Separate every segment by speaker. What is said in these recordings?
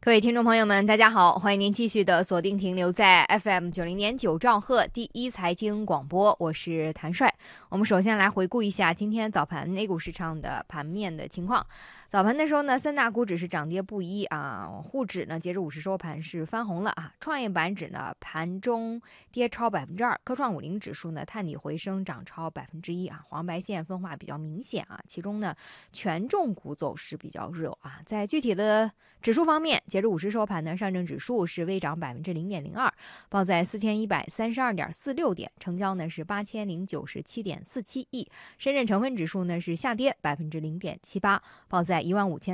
Speaker 1: 各位听众朋友们，大家好，欢迎您继续的锁定停留在 FM90.9兆赫第一财经广播，我是谭帅。我们首先来回顾一下今天早盘 A 股市场的盘面的情况。早盘的时候呢，三大股指是涨跌不一啊，沪指呢截至50收盘是翻红了啊，创业板指呢盘中跌超2%，科创50指数呢探底回升，涨超1%啊，黄白线分化比较明显啊，其中呢权重股走势比较热啊。在具体的指数方面，截至50收盘呢，上证指数是微涨0.02%，报在4132.46点，成交呢是8097.47亿。深圳成分指数呢是下跌0.78%，报在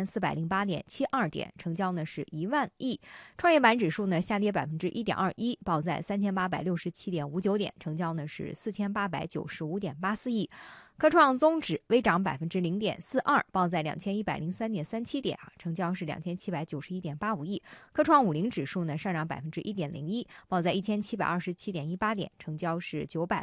Speaker 1: 15408.72点，成交呢是1万亿。创业板指数呢下跌1.21%，报在3867.59点，成交呢是4895.84亿。科创综指微涨0.42%，报在2103.37点啊，成交是2791.85亿。科创50指数呢上涨1.01%，报在1727.18点，成交是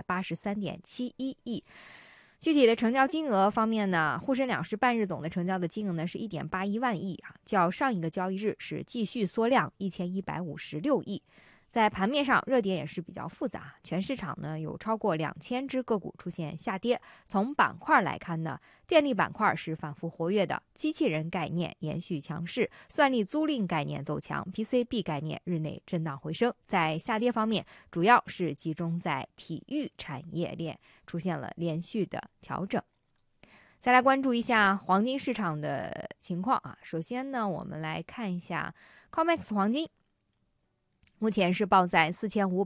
Speaker 1: 983.71亿。具体的成交金额方面呢，沪深两市半日总的成交的金额呢是1.81万亿啊，较上一个交易日是继续缩量1156亿。在盘面上，热点也是比较复杂，全市场呢有超过2000只个股出现下跌。从板块来看呢，电力板块是反复活跃的，机器人概念延续强势，算力租赁概念走强， PCB 概念日内震荡回升。在下跌方面，主要是集中在体育产业链出现了连续的调整。再来关注一下黄金市场的情况啊，首先呢，我们来看一下 COMEX 黄金。目前是报在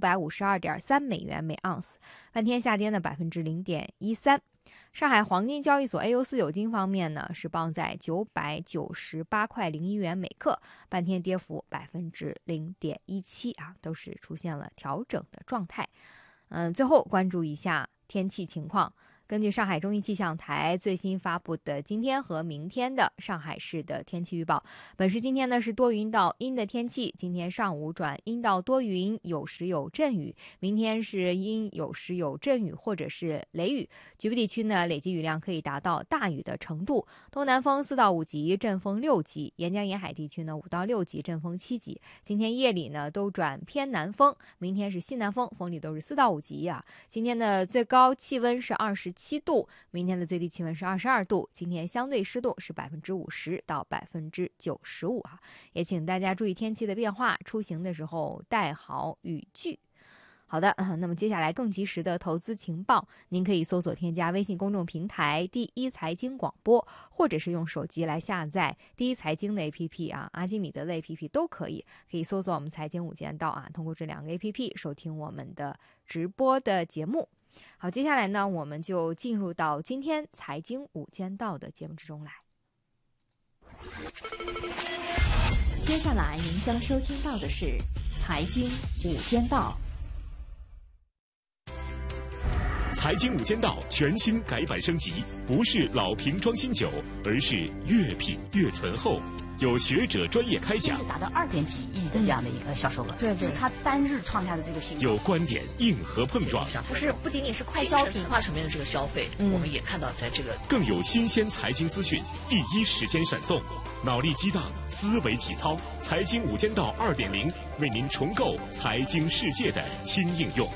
Speaker 1: 4552.3美元每盎司，半天下跌呢0.13%。上海黄金交易所 AU49 金方面呢，是报在998块01元每克，半天跌幅0.17%啊，都是出现了调整的状态。最后关注一下天气情况。根据上海中医气象台最新发布的今天和明天的上海市的天气预报，本市今天呢是多云到阴的天气，今天上午转阴到多云，有时有阵雨，明天是阴有时有阵雨或者是雷雨，局部地区呢累计雨量可以达到大雨的程度，东南风4到5级，阵风6级，沿江沿海地区呢5到6级，阵风7级。今天夜里呢都转偏南风，明天是西南风，风力都是4到5级啊。今天的最高气温是27度，明天的最低气温是22度，今天相对湿度是50%到95%啊，也请大家注意天气的变化，出行的时候带好雨具。好的，那么接下来更及时的投资情报，您可以搜索添加微信公众平台第一财经广播，或者是用手机来下载第一财经的 APP 啊，阿基米德的 APP 都可以搜索我们财经五间道啊，通过这2个 APP 收听我们的直播的节目。好，接下来呢，我们就进入到今天财经五间道的节目之中来。
Speaker 2: 接下来您将收听到的是财经五间道。
Speaker 3: 财经五间道全新改版升级，不是老瓶装新酒，而是越品越醇厚。有学者专业开讲，
Speaker 4: 达到2点几亿的这样的一个销售额，
Speaker 1: 对，
Speaker 4: 这是它单日创下的这个新高。
Speaker 3: 有观点硬核碰撞，
Speaker 1: 不仅仅是快消品，
Speaker 4: 文化层面的这个消费，我们也看到在这个
Speaker 3: 更有新鲜财经资讯，第一时间闪送，脑力激荡，思维体操，财经五间道2.0，为您重构财经世界的新应用。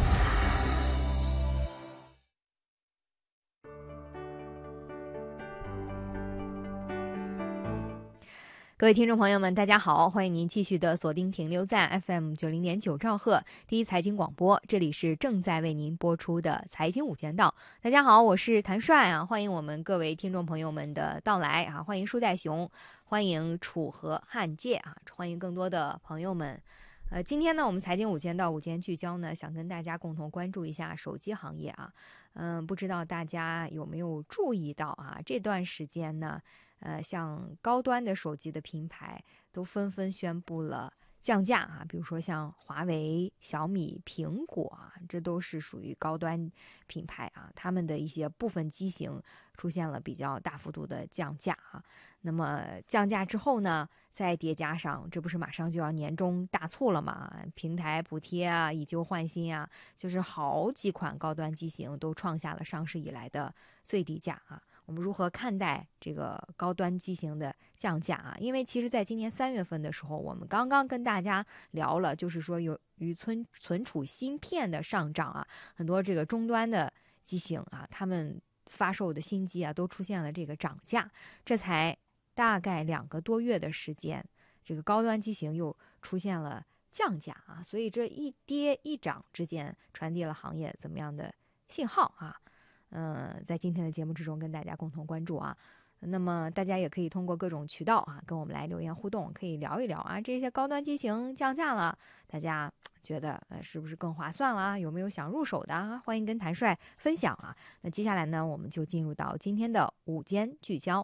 Speaker 1: 各位听众朋友们，大家好，欢迎您继续的锁定停留在 FM90.9兆赫第一财经广播，这里是正在为您播出的财经五间道。大家好，我是谭帅啊，欢迎我们各位听众朋友们的到来啊，欢迎舒代雄，欢迎楚河汉界啊，欢迎更多的朋友们。今天呢，我们财经五间道午间聚焦呢，想跟大家共同关注一下手机行业啊。不知道大家有没有注意到啊？这段时间呢，像高端的手机的品牌都纷纷宣布了降价啊，比如说像华为、小米、苹果啊，这都是属于高端品牌啊，他们的一些部分机型出现了比较大幅度的降价啊。那么降价之后呢，再叠加上，这不是马上就要年终大促了嘛？平台补贴啊，以旧换新啊，就是好几款高端机型都创下了上市以来的最低价啊。 我们如何看待这个高端机型的降价啊？因为其实在今年3月份的时候，我们刚刚跟大家聊了，就是说由于存储芯片的上涨啊，很多这个终端的机型啊，他们发售的新机啊都出现了这个涨价，这才大概2个多月的时间，这个高端机型又出现了降价啊，所以这一跌一涨之间传递了行业怎么样的信号啊？在今天的节目之中跟大家共同关注啊。那么大家也可以通过各种渠道啊跟我们来留言互动，可以聊一聊啊，这些高端机型降价了，大家觉得是不是更划算了啊？有没有想入手的啊？欢迎跟谭帅分享啊。那接下来呢，我们就进入到今天的午间聚焦。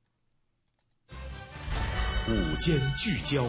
Speaker 3: 午间聚焦。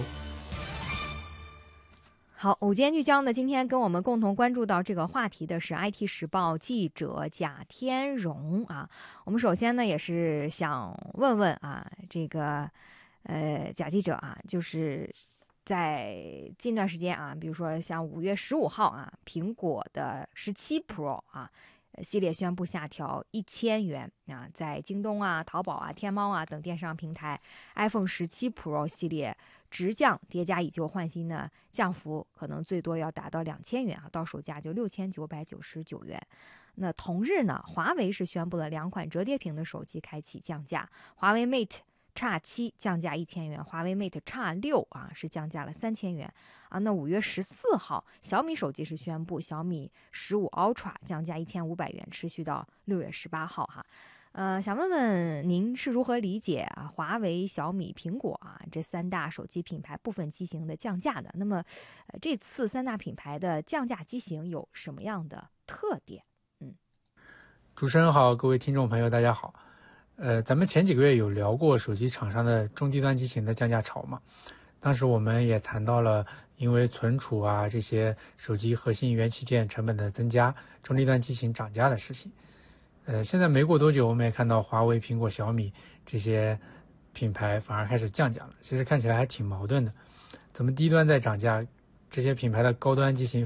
Speaker 1: 好，午间聚焦呢，今天跟我们共同关注到这个话题的是 IT 时报记者贾天荣啊。我们首先呢也是想问问啊，这个贾记者啊，就是在近段时间啊，比如说像5月15号啊，苹果的17 Pro 啊系列宣布下调1000元啊，在京东啊、淘宝啊、天猫啊等电商平台 ，iPhone 17 Pro 系列直降叠加以旧换新呢，降幅可能最多要达到2000元啊，到手价就6999元。那同日呢，华为是宣布了2款折叠屏的手机开启降价，华为 Mate X7 降价1000元，华为 Mate X6 啊是降价了3000元啊。那5月14号，小米手机是宣布小米15 Ultra 降价1500元，持续到6月18号哈。想问问您是如何理解啊华为、小米、苹果啊这3大手机品牌部分机型的降价的？那么，这次3大品牌的降价机型有什么样的特点？
Speaker 5: 主持人好，各位听众朋友大家好。咱们前几个月有聊过手机厂商的中低端机型的降价潮嘛？当时我们也谈到了因为存储啊这些手机核心元器件成本的增加，中低端机型涨价的事情。现在没过多久，我们也看到华为、苹果、小米这些品牌反而开始降价了。其实看起来还挺矛盾的，怎么低端在涨价，这些品牌的高端机型